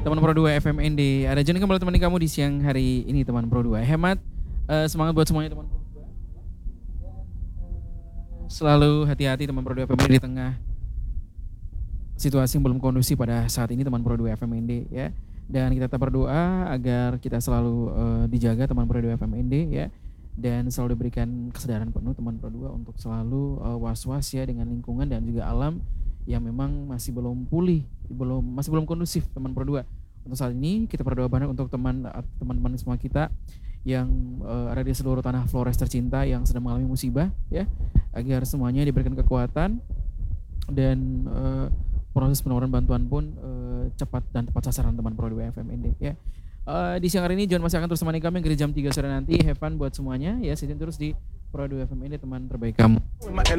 teman Pro 2 FMND. Ada John kembali temani kamu di siang hari ini teman Pro 2. Hemat, semangat buat semuanya teman Pro 2. Selalu hati-hati teman Pro 2 FMND di tengah situasi yang belum kondusif pada saat ini teman Pro 2 FMND ya. Dan kita tetap berdoa agar kita selalu dijaga teman Pro 2 FMND ya. Dan selalu diberikan kesadaran penuh teman Pro 2 untuk selalu was-was ya dengan lingkungan dan juga alam yang memang masih belum pulih, masih belum kondusif teman Pro 2. Untuk saat ini kita berdoa banyak untuk teman-teman semua kita yang ada di seluruh tanah Flores tercinta yang sedang mengalami musibah ya, agar semuanya diberikan kekuatan dan proses penawaran bantuan pun cepat dan tepat sasaran teman Pro 2 FMND ya. Di siang hari ini John masih akan terus menemani kami hingga jam 3 sore nanti. Have fun buat semuanya ya, stay tune terus di Pro 2 FMND teman terbaik kamu.